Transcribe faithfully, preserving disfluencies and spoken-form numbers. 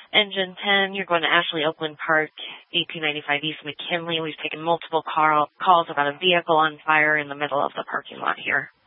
Engine ten, you're going to Ashley Oakland Park, eighteen ninety-five East McKinley. We've taken multiple car- calls about a vehicle on fire in the middle of the parking lot here.